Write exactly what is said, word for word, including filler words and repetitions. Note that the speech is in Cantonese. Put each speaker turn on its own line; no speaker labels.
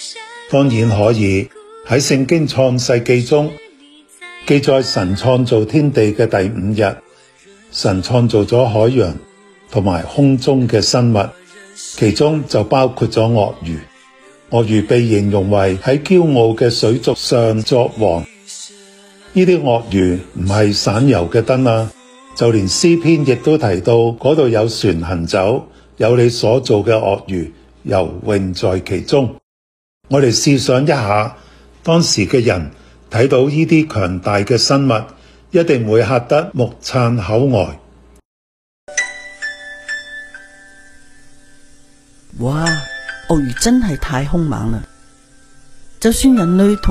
當然可以。喺聖經創世記中記載，神創造天地嘅第五日，神創造咗海洋同埋空中嘅生物，其中就包括咗鱷魚。鱷魚被形容為喺驕傲嘅水族上作王。呢啲鱷魚唔係省油嘅燈啊，就連詩篇亦都提到嗰度有船行走，有你所造嘅鱷魚游泳在其中。我哋試想一下，當時嘅人睇到呢啲強大嘅生物，一定會嚇得目撐口呆。
哇！鱷魚真係太兇猛啦！就算人類同